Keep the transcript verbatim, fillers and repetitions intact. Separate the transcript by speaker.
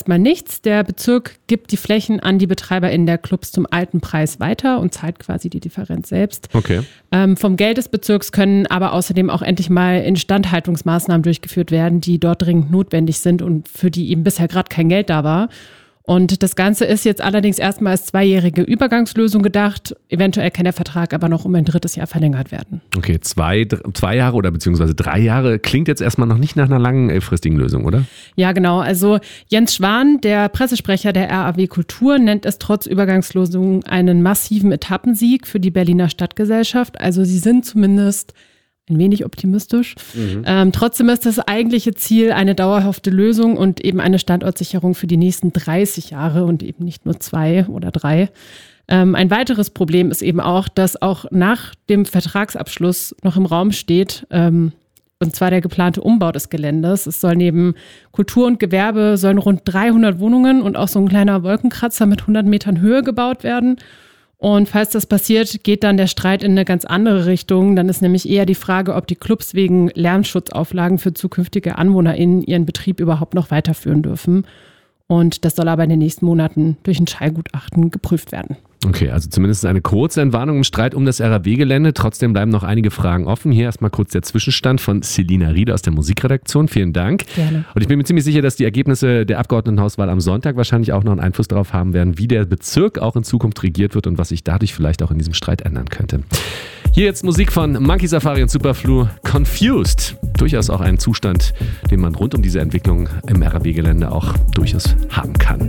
Speaker 1: erstmal nichts. Der Bezirk gibt die Flächen an die BetreiberInnen der Clubs zum alten Preis weiter und zahlt quasi die Differenz selbst.
Speaker 2: Okay.
Speaker 1: Ähm, vom Geld des Bezirks können aber außerdem auch endlich mal Instandhaltungsmaßnahmen durchgeführt werden, die dort dringend notwendig sind und für die eben bisher gerade kein Geld da war. Und das Ganze ist jetzt allerdings erstmal als zweijährige Übergangslösung gedacht. Eventuell kann der Vertrag aber noch um ein drittes Jahr verlängert werden.
Speaker 2: Okay, zwei, zwei Jahre oder beziehungsweise drei Jahre klingt jetzt erstmal noch nicht nach einer langfristigen Lösung, oder?
Speaker 1: Ja, genau. Also Jens Schwan, der Pressesprecher der R A W Kultur, nennt es trotz Übergangslösung einen massiven Etappensieg für die Berliner Stadtgesellschaft. Also sie sind zumindest ein wenig optimistisch. Mhm. Ähm, trotzdem ist das eigentliche Ziel eine dauerhafte Lösung und eben eine Standortsicherung für die nächsten dreißig Jahre und eben nicht nur zwei oder drei. Ähm, ein weiteres Problem ist eben auch, dass auch nach dem Vertragsabschluss noch im Raum steht, ähm, und zwar der geplante Umbau des Geländes. Es soll neben Kultur und Gewerbe sollen rund dreihundert Wohnungen und auch so ein kleiner Wolkenkratzer mit hundert Metern Höhe gebaut werden. Und falls das passiert, geht dann der Streit in eine ganz andere Richtung. Dann ist nämlich eher die Frage, ob die Clubs wegen Lärmschutzauflagen für zukünftige AnwohnerInnen ihren Betrieb überhaupt noch weiterführen dürfen. Und das soll aber in den nächsten Monaten durch ein Schallgutachten geprüft werden.
Speaker 2: Okay, also zumindest eine kurze Entwarnung im Streit um das R A W-Gelände. Trotzdem bleiben noch einige Fragen offen. Hier erstmal kurz der Zwischenstand von Selina Riede aus der Musikredaktion. Vielen Dank.
Speaker 1: Gerne.
Speaker 2: Und ich bin mir ziemlich sicher, dass die Ergebnisse der Abgeordnetenhauswahl am Sonntag wahrscheinlich auch noch einen Einfluss darauf haben werden, wie der Bezirk auch in Zukunft regiert wird und was sich dadurch vielleicht auch in diesem Streit ändern könnte. Hier jetzt Musik von Monkey Safari und Superflu, Confused. Durchaus auch ein Zustand, den man rund um diese Entwicklung im R A W-Gelände auch durchaus haben kann.